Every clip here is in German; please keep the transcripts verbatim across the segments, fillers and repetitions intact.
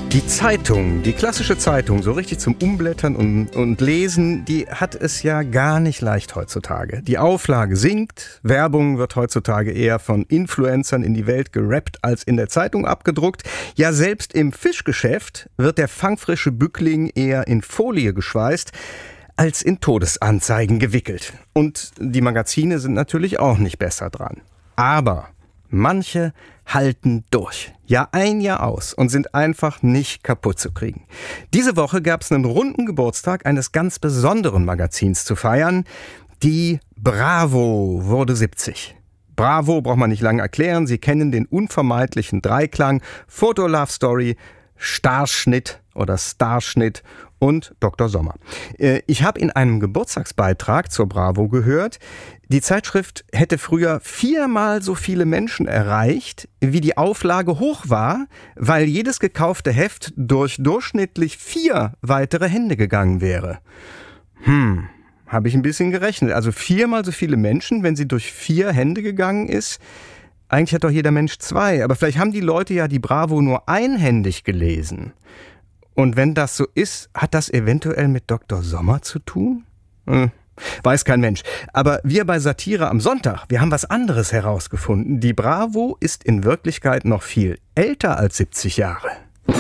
Die Zeitung, die klassische Zeitung, so richtig zum Umblättern und, und Lesen, die hat es ja gar nicht leicht heutzutage. Die Auflage sinkt, Werbung wird heutzutage eher von Influencern in die Welt gerappt als in der Zeitung abgedruckt. Ja, selbst im Fischgeschäft wird der fangfrische Bückling eher in Folie geschweißt als in Todesanzeigen gewickelt. Und die Magazine sind natürlich auch nicht besser dran. Aber manche halten durch. Jahr ein, Jahr aus und sind einfach nicht kaputt zu kriegen. Diese Woche gab es einen runden Geburtstag eines ganz besonderen Magazins zu feiern. Die Bravo wurde siebzig. Bravo braucht man nicht lange erklären. Sie kennen den unvermeidlichen Dreiklang Foto Love Story, Starschnitt oder Starschnitt und Doktor Sommer. Ich habe in einem Geburtstagsbeitrag zur Bravo gehört, die Zeitschrift hätte früher viermal so viele Menschen erreicht, wie die Auflage hoch war, weil jedes gekaufte Heft durch durchschnittlich vier weitere Hände gegangen wäre. Hm, habe ich ein bisschen gerechnet. Also viermal so viele Menschen, wenn sie durch vier Hände gegangen ist. Eigentlich hat doch jeder Mensch zwei, aber vielleicht haben die Leute ja die Bravo nur einhändig gelesen. Und wenn das so ist, hat das eventuell mit Doktor Sommer zu tun? Hm, weiß kein Mensch. Aber wir bei Satire am Sonntag, wir haben was anderes herausgefunden. Die Bravo ist in Wirklichkeit noch viel älter als siebzig Jahre.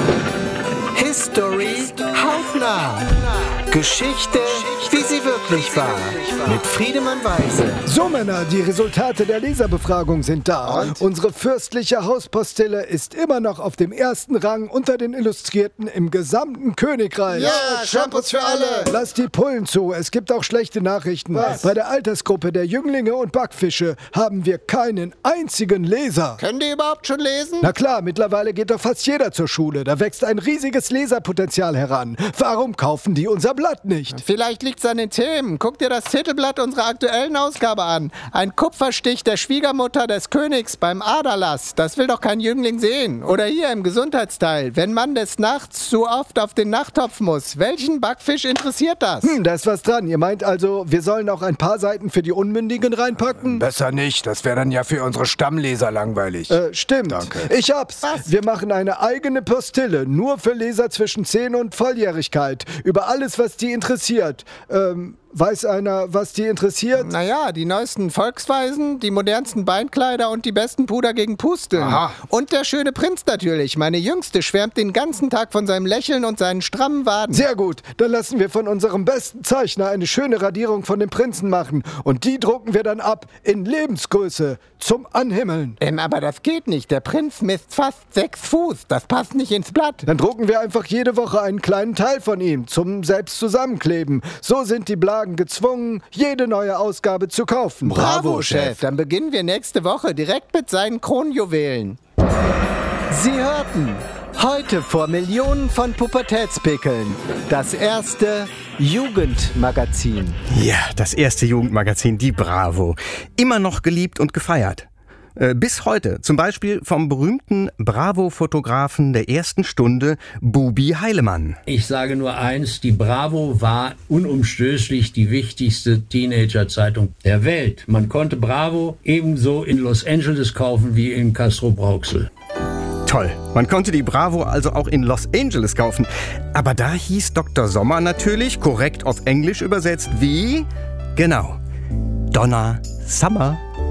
History hautnah. Geschichte, wie sie wirklich war. Mit Friedemann Weise. So Männer, die Resultate der Leserbefragung sind da. Und? Unsere fürstliche Hauspostille ist immer noch auf dem ersten Rang unter den Illustrierten im gesamten Königreich. Ja, Shampoos für alle. Lass die Pullen zu, es gibt auch schlechte Nachrichten. Was? Bei der Altersgruppe der Jünglinge und Backfische haben wir keinen einzigen Leser. Können die überhaupt schon lesen? Na klar, mittlerweile geht doch fast jeder zur Schule. Da wächst ein riesiges Leserpotenzial heran. Warum kaufen die unser Blatt nicht? Vielleicht liegt's an den Themen. Guck dir das Titelblatt unserer aktuellen Ausgabe an. Ein Kupferstich der Schwiegermutter des Königs beim Aderlass. Das will doch kein Jüngling sehen. Oder hier im Gesundheitsteil. Wenn man des Nachts zu oft auf den Nachttopf muss. Welchen Backfisch interessiert das? Hm, da ist was dran. Ihr meint also, wir sollen auch ein paar Seiten für die Unmündigen reinpacken? Besser nicht. Das wäre dann ja für unsere Stammleser langweilig. Äh, stimmt. Danke. Ich hab's. Was? Wir machen eine eigene Postille. Nur für Leser zwischen zehn und Volljährigkeit. Über alles, was die interessiert. Ähm... Weiß einer, was die interessiert? Naja, die neuesten Volksweisen, die modernsten Beinkleider und die besten Puder gegen Pusteln. Aha. Und der schöne Prinz natürlich. Meine Jüngste schwärmt den ganzen Tag von seinem Lächeln und seinen strammen Waden. Sehr gut. Dann lassen wir von unserem besten Zeichner eine schöne Radierung von dem Prinzen machen. Und die drucken wir dann ab in Lebensgröße zum Anhimmeln. Ähm, aber das geht nicht. Der Prinz misst fast sechs Fuß. Das passt nicht ins Blatt. Dann drucken wir einfach jede Woche einen kleinen Teil von ihm zum selbst zusammenkleben. So sind die Blagen gezwungen, jede neue Ausgabe zu kaufen. Bravo, Chef. Dann beginnen wir nächste Woche direkt mit seinen Kronjuwelen. Sie hörten heute vor Millionen von Pubertätspickeln das erste Jugendmagazin. Ja, das erste Jugendmagazin, die Bravo. Immer noch geliebt und gefeiert. Bis heute, zum Beispiel vom berühmten Bravo-Fotografen der ersten Stunde, Bubi Heilemann. Ich sage nur eins, die Bravo war unumstößlich die wichtigste Teenager-Zeitung der Welt. Man konnte Bravo ebenso in Los Angeles kaufen wie in Castrop-Rauxel. Toll, man konnte die Bravo also auch in Los Angeles kaufen. Aber da hieß Doktor Sommer natürlich, korrekt auf Englisch übersetzt, wie? Genau, Donna Summer.